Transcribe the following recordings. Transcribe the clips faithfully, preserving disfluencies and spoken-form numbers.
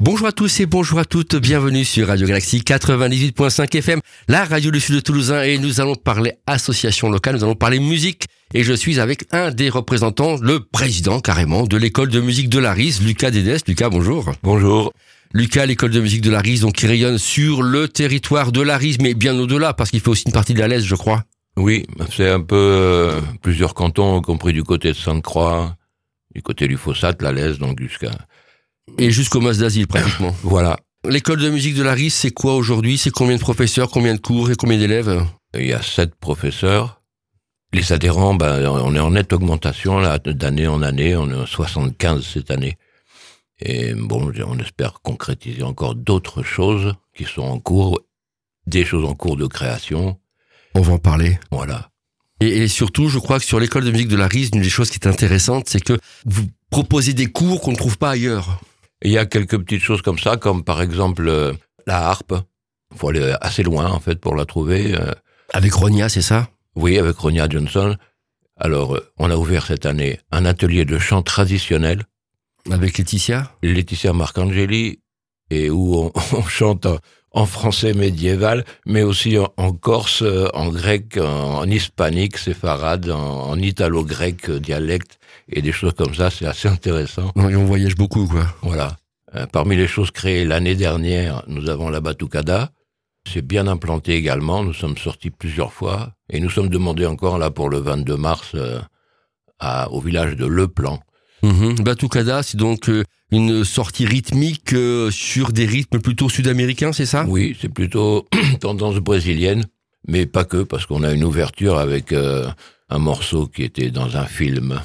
Bonjour à tous et bonjour à toutes, bienvenue sur Radio Galaxie quatre-vingt-dix-huit virgule cinq F M, la radio du sud de Toulousain, et nous allons parler association locale, nous allons parler musique, et je suis avec un des représentants, le président carrément de l'école de musique de Larise, Lucas Dédès. Lucas, bonjour. Bonjour. Lucas, l'école de musique de Larise, donc qui rayonne sur le territoire de Larise, mais bien au-delà, parce qu'il fait aussi une partie de la Lèze, je crois. Oui, c'est un peu euh, plusieurs cantons, y compris du côté de Sainte-Croix, du côté du Fossat, la Lèze, donc jusqu'à... Et jusqu'au Mas d'Asile, pratiquement. Voilà. L'école de musique de Larise, c'est quoi aujourd'hui? C'est combien de professeurs, combien de cours et combien d'élèves? Il y a sept professeurs. Les adhérents, ben, on est en nette augmentation, là, d'année en année. On est à soixante-quinze cette année. Et bon, on espère concrétiser encore d'autres choses qui sont en cours, des choses en cours de création. On va en parler. Voilà. Et, et surtout, je crois que sur l'école de musique de Larise, une des choses qui est intéressante, c'est que vous proposez des cours qu'on ne trouve pas ailleurs. Il y a quelques petites choses comme ça, comme par exemple euh, la harpe. Il faut aller assez loin, en fait, pour la trouver. Euh, Avec Ronia, c'est ça? Oui, avec Ronia Johnson. Alors, euh, on a ouvert cette année un atelier de chant traditionnel. Avec Laetitia? Laetitia Marcangeli, et où on, on chante en, en français médiéval, mais aussi en, en corse, en grec, en, en hispanique, séfarade, en, en italo-grec, dialecte, et des choses comme ça, c'est assez intéressant. Et on voyage beaucoup, quoi. Voilà. Euh, parmi les choses créées l'année dernière, nous avons la batucada. C'est bien implanté également, nous sommes sortis plusieurs fois, et nous sommes demandés encore, là, pour le vingt-deux mars, euh, à, au village de Le Plan. Mmh. Batucada, c'est donc euh, une sortie rythmique euh, sur des rythmes plutôt sud-américains, c'est ça? Oui, c'est plutôt tendance brésilienne, mais pas que, parce qu'on a une ouverture avec euh, un morceau qui était dans un film.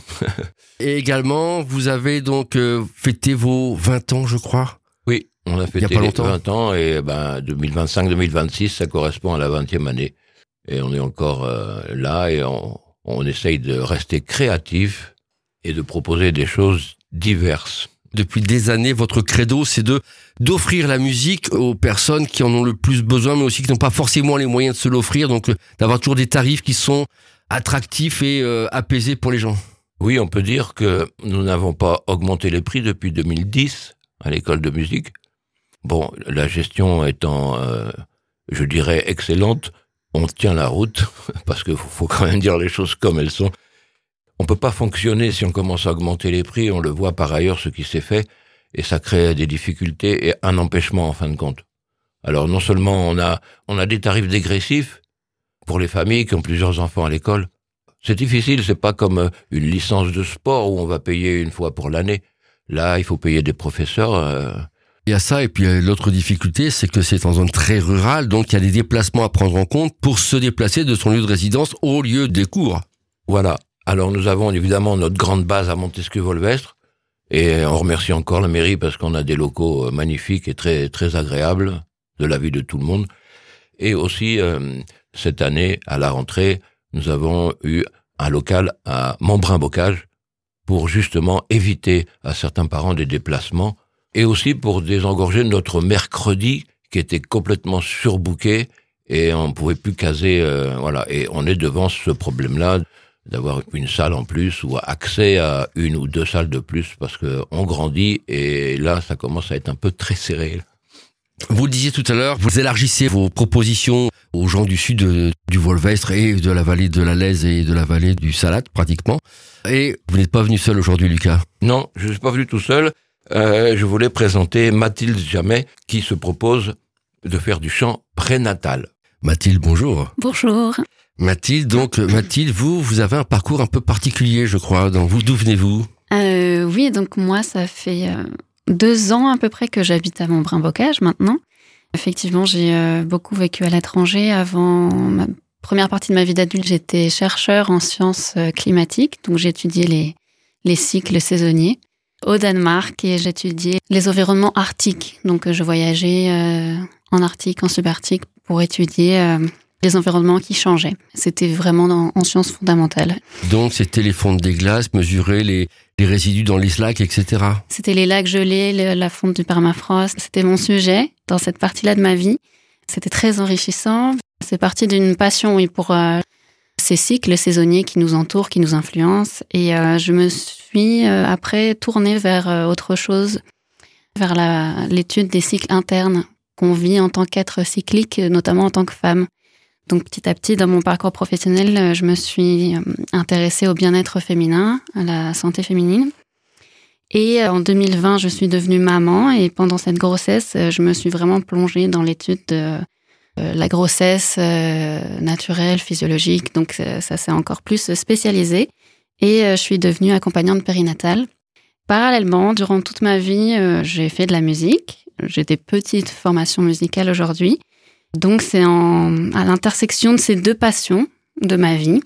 Et également, vous avez donc euh, fêté vos vingt ans, je crois? Oui, on a fêté les vingt ans, et ben deux mille vingt-cinq deux mille vingt-six, ça correspond à la vingtième année. Et on est encore euh, là, et on, on essaye de rester créatif et de proposer des choses diverses. Depuis des années, votre credo, c'est de d'offrir la musique aux personnes qui en ont le plus besoin, mais aussi qui n'ont pas forcément les moyens de se l'offrir, donc euh, d'avoir toujours des tarifs qui sont attractifs et euh, apaisés pour les gens. Oui, on peut dire que nous n'avons pas augmenté les prix depuis deux mille dix à l'école de musique. Bon, la gestion étant, euh, je dirais, excellente, on tient la route, parce qu'il faut, faut quand même dire les choses comme elles sont. On peut pas fonctionner si on commence à augmenter les prix, on le voit par ailleurs ce qui s'est fait, et ça crée des difficultés et un empêchement en fin de compte. Alors non seulement on a, on a des tarifs dégressifs pour les familles qui ont plusieurs enfants à l'école. C'est difficile, c'est pas comme une licence de sport où on va payer une fois pour l'année. Là, il faut payer des professeurs. Euh... Il y a ça, et puis l'autre difficulté, c'est que c'est en zone très rurale, donc il y a des déplacements à prendre en compte pour se déplacer de son lieu de résidence au lieu des cours. Voilà. Alors nous avons évidemment notre grande base à Montesquieu-Volvestre, et on remercie encore la mairie parce qu'on a des locaux magnifiques et très très agréables de la vie de tout le monde. Et aussi euh, cette année, à la rentrée, nous avons eu un local à Montbrun-Bocage pour justement éviter à certains parents des déplacements, et aussi pour désengorger notre mercredi qui était complètement surbooké et on ne pouvait plus caser. Euh, voilà, et on est devant ce problème-là, d'avoir une salle en plus ou accès à une ou deux salles de plus parce que on grandit et là ça commence à être un peu très serré. Vous le disiez tout à l'heure, vous élargissez vos propositions aux gens du sud de, du Volvestre et de la vallée de la Lèze et de la vallée du Salat pratiquement. Et vous n'êtes pas venu seul aujourd'hui, Lucas? Non, je ne suis pas venu tout seul. Euh, je voulais présenter Mathilde Jamet qui se propose de faire du chant prénatal. Mathilde, bonjour. Bonjour. Mathilde, donc Mathilde, vous, vous avez un parcours un peu particulier, je crois. Donc, vous, d'où venez-vous? euh, Oui, donc moi, ça fait euh, deux ans à peu près que j'habite à Montbrun-Bocage maintenant. Effectivement, j'ai euh, beaucoup vécu à l'étranger. Avant ma première partie de ma vie d'adulte, j'étais chercheur en sciences climatiques, donc j'ai étudié les, les cycles saisonniers au Danemark et j'étudiais les environnements arctiques. Donc je voyageais euh, en Arctique, en subarctique pour étudier euh, les environnements qui changeaient. C'était vraiment dans, en sciences fondamentales. Donc, c'était les fontes des glaces, mesurer les, les résidus dans les lacs, et cetera. C'était les lacs gelés, le, la fonte du permafrost. C'était mon sujet dans cette partie-là de ma vie. C'était très enrichissant. C'est parti d'une passion, oui, pour euh, ces cycles saisonniers qui nous entourent, qui nous influencent. Et euh, je me suis, euh, après, tournée vers euh, autre chose, vers la, l'étude des cycles internes qu'on vit en tant qu'être cyclique, notamment en tant que femme. Donc petit à petit, dans mon parcours professionnel, je me suis intéressée au bien-être féminin, à la santé féminine. Et en deux mille vingt, je suis devenue maman et pendant cette grossesse, je me suis vraiment plongée dans l'étude de la grossesse naturelle, physiologique. Donc ça s'est encore plus spécialisé et je suis devenue accompagnante périnatale. Parallèlement, durant toute ma vie, j'ai fait de la musique. J'ai des petites formations musicales aujourd'hui. Donc c'est en, à l'intersection de ces deux passions de ma vie,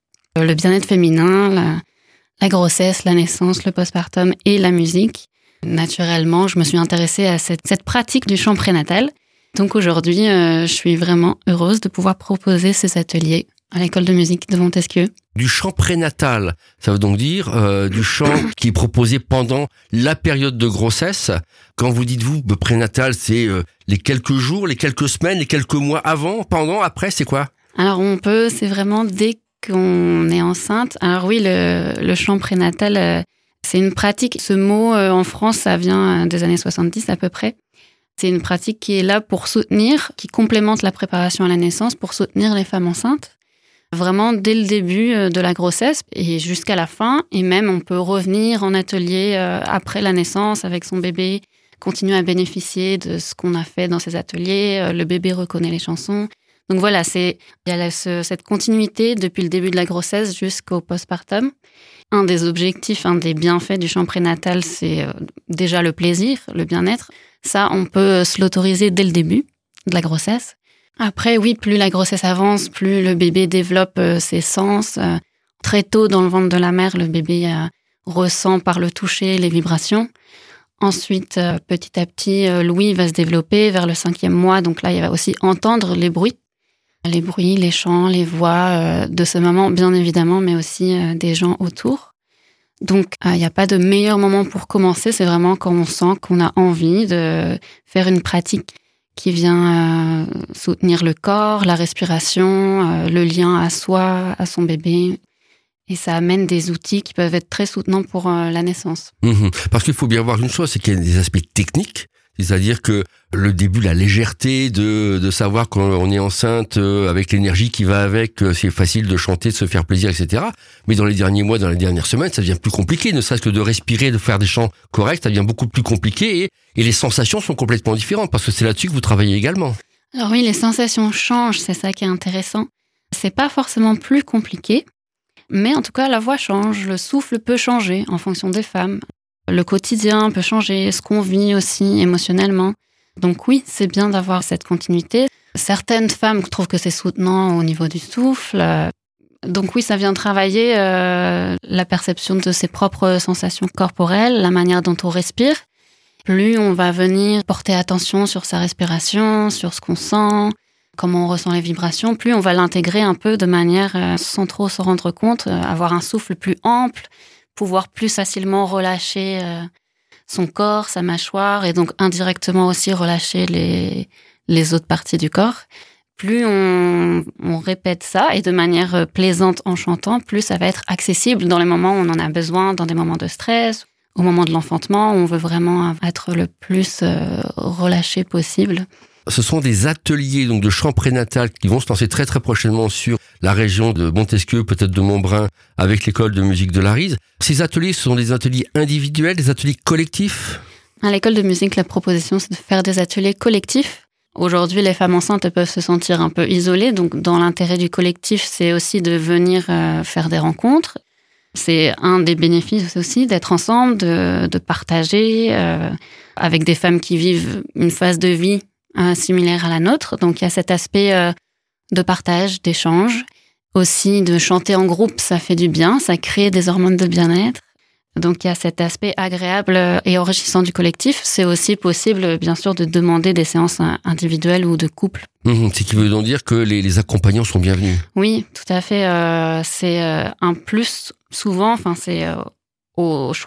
le bien-être féminin, la, la grossesse, la naissance, le postpartum et la musique. Naturellement, je me suis intéressée à cette, cette pratique du chant prénatal. Donc aujourd'hui, euh, je suis vraiment heureuse de pouvoir proposer ces ateliers à l'école de musique de Montesquieu. Du chant prénatal, ça veut donc dire euh, du chant qui est proposé pendant la période de grossesse. Quand vous dites vous, le prénatal, c'est euh, les quelques jours, les quelques semaines, les quelques mois avant, pendant, après, c'est quoi? Alors on peut, c'est vraiment dès qu'on est enceinte. Alors oui, le, le chant prénatal, euh, c'est une pratique. Ce mot, euh, en France, ça vient des années soixante-dix à peu près. C'est une pratique qui est là pour soutenir, qui complémente la préparation à la naissance, pour soutenir les femmes enceintes. Vraiment dès le début de la grossesse et jusqu'à la fin. Et même, on peut revenir en atelier après la naissance avec son bébé, continuer à bénéficier de ce qu'on a fait dans ces ateliers. Le bébé reconnaît les chansons. Donc voilà, c'est, il y a ce, cette continuité depuis le début de la grossesse jusqu'au postpartum. Un des objectifs, un des bienfaits du chant prénatal, c'est déjà le plaisir, le bien-être. Ça, on peut se l'autoriser dès le début de la grossesse. Après, oui, plus la grossesse avance, plus le bébé développe euh, ses sens. Euh, très tôt, dans le ventre de la mère, le bébé euh, ressent par le toucher les vibrations. Ensuite, euh, petit à petit, euh, l'ouïe va se développer vers le cinquième mois. Donc là, il va aussi entendre les bruits. Les bruits, les chants, les voix euh, de ce moment, bien évidemment, mais aussi euh, des gens autour. Donc, il euh, n'y a pas de meilleur moment pour commencer. C'est vraiment quand on sent qu'on a envie de faire une pratique qui vient euh, soutenir le corps, la respiration, euh, le lien à soi, à son bébé. Et ça amène des outils qui peuvent être très soutenants pour euh, la naissance. Mmh. Parce qu'il faut bien voir une chose, c'est qu'il y a des aspects techniques, c'est-à-dire que le début, la légèreté de, de savoir qu'on est enceinte euh, avec l'énergie qui va avec, euh, c'est facile de chanter, de se faire plaisir, et cetera. Mais dans les derniers mois, dans les dernières semaines, ça devient plus compliqué, ne serait-ce que de respirer, de faire des chants corrects, ça devient beaucoup plus compliqué et, et les sensations sont complètement différentes parce que c'est là-dessus que vous travaillez également. Alors oui, les sensations changent, c'est ça qui est intéressant. C'est pas forcément plus compliqué, mais en tout cas, la voix change, le souffle peut changer en fonction des femmes. Le quotidien peut changer, ce qu'on vit aussi émotionnellement. Donc oui, c'est bien d'avoir cette continuité. Certaines femmes trouvent que c'est soutenant au niveau du souffle. Donc oui, ça vient travailler euh, la perception de ses propres sensations corporelles, la manière dont on respire. Plus on va venir porter attention sur sa respiration, sur ce qu'on sent, comment on ressent les vibrations, plus on va l'intégrer un peu de manière euh, sans trop s'en rendre compte, euh, avoir un souffle plus ample, pouvoir plus facilement relâcher euh, son corps, sa mâchoire, et donc indirectement aussi relâcher les, les autres parties du corps. Plus on, on répète ça, et de manière plaisante en chantant, plus ça va être accessible dans les moments où on en a besoin, dans des moments de stress, au moment de l'enfantement, où on veut vraiment être le plus euh, relâché possible. Ce sont des ateliers donc de chant prénatal qui vont se lancer très très prochainement sur la région de Montesquieu, peut-être de Montbrun, avec l'école de musique de l'Arise. Ces ateliers, ce sont des ateliers individuels, des ateliers collectifs? À l'école de musique, la proposition, c'est de faire des ateliers collectifs. Aujourd'hui, les femmes enceintes peuvent se sentir un peu isolées, donc dans l'intérêt du collectif, c'est aussi de venir euh, faire des rencontres. C'est un des bénéfices aussi d'être ensemble, de, de partager euh, avec des femmes qui vivent une phase de vie euh, similaire à la nôtre. Donc il y a cet aspect euh, de partage, d'échange. Aussi de chanter en groupe, ça fait du bien, ça crée des hormones de bien-être. Donc il y a cet aspect agréable et enrichissant du collectif. C'est aussi possible, bien sûr, de demander des séances individuelles ou de couple. Mmh, c'est qui veut donc dire que les, les accompagnants sont bienvenus. Oui, tout à fait. Euh, c'est euh, un plus souvent, enfin c'est euh, au